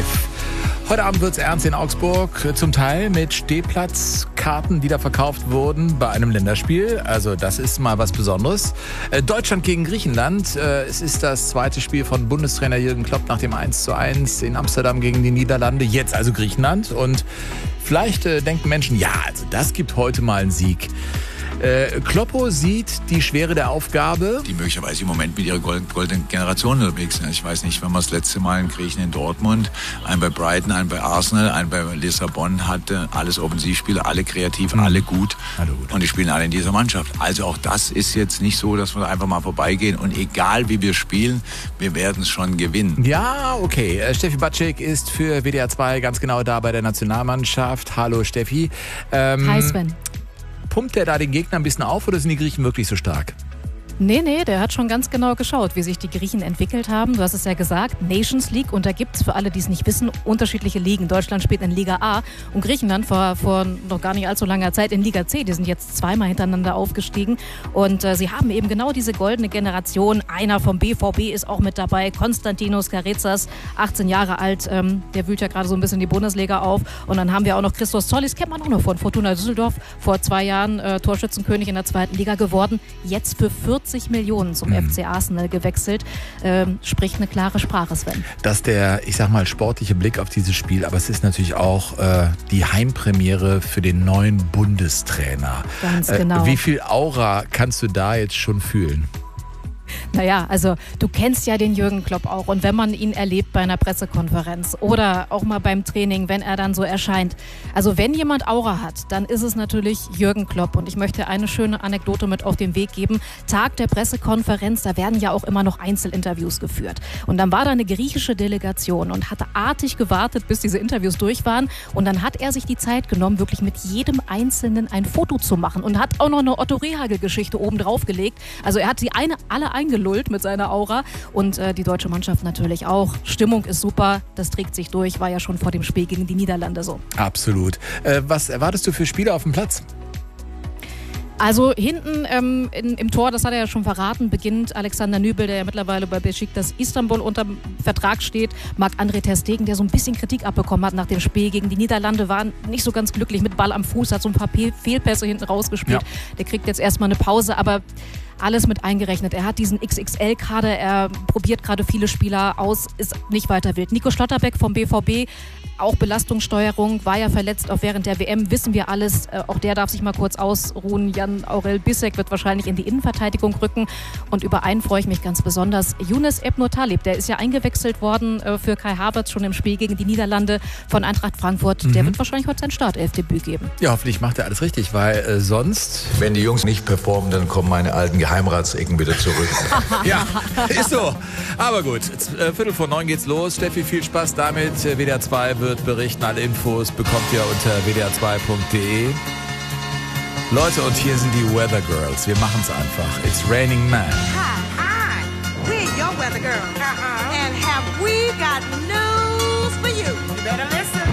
live. Heute Abend wird's ernst in Augsburg, zum Teil mit Stehplatzkarten, die da verkauft wurden bei einem Länderspiel. Also das ist mal was Besonderes. Deutschland gegen Griechenland. Es ist das zweite Spiel von Bundestrainer Jürgen Klopp nach dem 1:1 in Amsterdam gegen die Niederlande. Jetzt also Griechenland. Und vielleicht denken Menschen, ja, also das gibt heute mal einen Sieg. Kloppo sieht die Schwere der Aufgabe. Die möglicherweise im Moment mit ihrer goldenen Generation unterwegs sind. Ich weiß nicht, wenn man das letzte Mal in Griechen in Dortmund, einen bei Brighton, einen bei Arsenal, einen bei Lissabon hatte, alles Offensivspieler, alle kreativ, alle gut. Und die spielen alle in dieser Mannschaft. Also auch das ist jetzt nicht so, dass wir da einfach mal vorbeigehen und egal wie wir spielen, wir werden es schon gewinnen. Ja, okay. Steffi Batschik ist für WDR 2 ganz genau da bei der Nationalmannschaft. Hallo Steffi. Hi Sven. Pumpt der da den Gegner ein bisschen auf oder sind die Griechen wirklich so stark? Nee, der hat schon ganz genau geschaut, wie sich die Griechen entwickelt haben. Du hast es ja gesagt, Nations League. Und da gibt es, für alle, die es nicht wissen, unterschiedliche Ligen. Deutschland spielt in Liga A und Griechenland vor noch gar nicht allzu langer Zeit in Liga C. Die sind jetzt zweimal hintereinander aufgestiegen. Und sie haben eben genau diese goldene Generation. Einer vom BVB ist auch mit dabei, Konstantinos Karizas, 18 Jahre alt. Der wühlt ja gerade so ein bisschen die Bundesliga auf. Und dann haben wir auch noch Christos Zollis, kennt man auch noch von Fortuna Düsseldorf. Vor 2 Jahren Torschützenkönig in der 2. Liga geworden. Jetzt für 40 Millionen zum FC Arsenal gewechselt. Spricht eine klare Sprache, Sven. Das ist der, ich sag mal, sportliche Blick auf dieses Spiel, aber es ist natürlich auch die Heimpremiere für den neuen Bundestrainer. Ganz genau. Wie viel Aura kannst du da jetzt schon fühlen? Naja, also du kennst ja den Jürgen Klopp auch und wenn man ihn erlebt bei einer Pressekonferenz oder auch mal beim Training, wenn er dann so erscheint. Also wenn jemand Aura hat, dann ist es natürlich Jürgen Klopp und ich möchte eine schöne Anekdote mit auf den Weg geben. Tag der Pressekonferenz, da werden ja auch immer noch Einzelinterviews geführt und dann war da eine griechische Delegation und hatte artig gewartet, bis diese Interviews durch waren und dann hat er sich die Zeit genommen, wirklich mit jedem Einzelnen ein Foto zu machen und hat auch noch eine Otto Rehhagel-Geschichte oben drauf gelegt. Also er hat sie alle eingelullt mit seiner Aura und die deutsche Mannschaft natürlich auch. Stimmung ist super, das trägt sich durch, war ja schon vor dem Spiel gegen die Niederlande so. Absolut. Was erwartest du für Spieler auf dem Platz? Also hinten im Tor, das hat er ja schon verraten, beginnt Alexander Nübel, der ja mittlerweile bei Beşiktaş Istanbul unter Vertrag steht. Marc-André ter Stegen, der so ein bisschen Kritik abbekommen hat nach dem Spiel gegen die Niederlande, war nicht so ganz glücklich mit Ball am Fuß, hat so ein paar Fehlpässe hinten rausgespielt. Ja. Der kriegt jetzt erstmal eine Pause, aber alles mit eingerechnet. Er hat diesen XXL-Kader, er probiert gerade viele Spieler aus, ist nicht weiter wild. Nico Schlotterbeck vom BVB, auch Belastungssteuerung, war ja verletzt auch während der WM, wissen wir alles. Auch der darf sich mal kurz ausruhen. Jan Aurel Bissek wird wahrscheinlich in die Innenverteidigung rücken. Und über einen freue ich mich ganz besonders. Younes Ebno Talib, der ist ja eingewechselt worden für Kai Havertz schon im Spiel gegen die Niederlande von Eintracht Frankfurt. Der wird wahrscheinlich heute sein Startelfdebüt geben. Ja, hoffentlich macht er alles richtig, weil sonst... Wenn die Jungs nicht performen, dann kommen meine alten Geheimratsecken wieder zurück. Ja, ist so. Aber gut, 8:45 geht's los. Steffi, viel Spaß damit. WDR 2 wird berichten. Alle Infos bekommt ihr unter wdr2.de. Leute, und hier sind die Weather Girls. Wir machen's einfach. It's raining man. Hi, we're your Weather Girls. And have we got news for you? You better listen.